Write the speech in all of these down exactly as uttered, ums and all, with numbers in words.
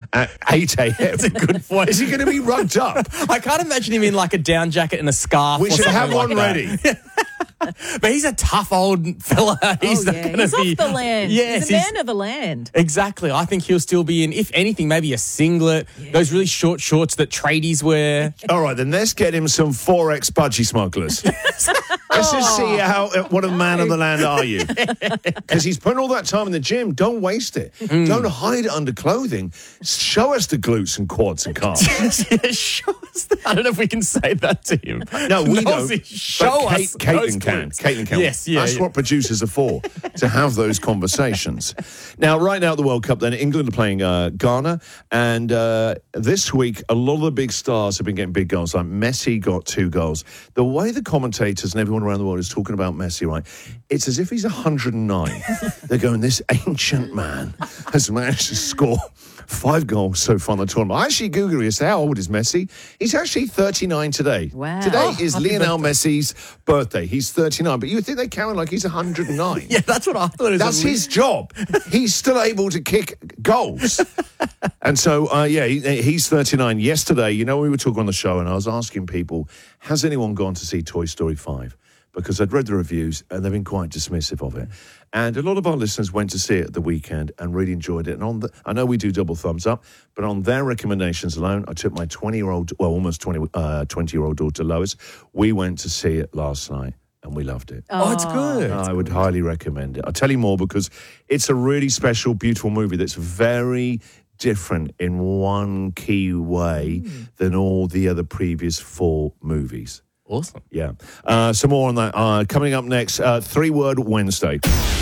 at eight a.m. That's a good point. Is he going to be rugged up? I can't imagine him in like a down jacket and a scarf. We or should something have like one that. ready. But he's a tough old fella. He's oh, not yeah. going to He's be. off the land. Yes, he's a man of the land. Exactly. I think he'll still be in, if anything, maybe a singlet, yeah. those really short shorts that tradies wear. All right, then let's get him some Forex budgie smugglers. Let's just see how what a man of the land are you? Because he's putting all that time in the gym. Don't waste it. Mm. Don't hide it under clothing. Show us the glutes and quads and calves. Yeah, show us that. I don't know if we can say that to him. No, we no, don't. Show Kate, us. Caitlin can. Caitlin can. Yes, yeah. That's yeah. what producers are for, to have those conversations. Now, right now at the World Cup, then England are playing uh, Ghana, and uh, this week a lot of the big stars have been getting big goals. Like Messi got two goals. The way the commentators and everyone around the world is talking about Messi, right? It's as if he's one hundred nine. They're going, this ancient man has managed to score five goals so far in the tournament. I actually Googled it. How old is Messi? He's actually thirty-nine today. Wow. Today Oh, is Lionel birthday. Messi's birthday. He's thirty-nine. But you would think they count like he's one hundred nine. Yeah, that's what I thought. That's his job. He's still able to kick goals. And so, uh, yeah, he, he's thirty-nine. Yesterday, you know, we were talking on the show and I was asking people, has anyone gone to see Toy Story five? Because I'd read the reviews and they've been quite dismissive of it. And a lot of our listeners went to see it at the weekend and really enjoyed it. And on the, I know we do double thumbs up, but on their recommendations alone, I took my twenty-year-old, well, almost twenty, uh, twenty-year-old daughter, Lois. We went to see it last night and we loved it. Oh, it's good. I would highly recommend it. I'll tell you more because it's a really special, beautiful movie that's very different in one key way mm. than all the other previous four movies. Awesome. Yeah. Uh, some more on that. Uh, coming up next, uh, Three-Word Wednesday.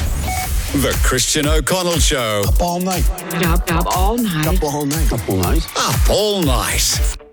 The Christian O'Connell Show. Up all night. Up, up all night. Up all night. Up all night. Up all night.